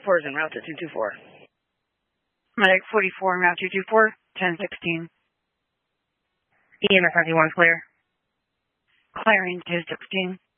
44 is en route to 224. Medic 44 en route 224, 1016. EMS 91 clear. Clearing 216.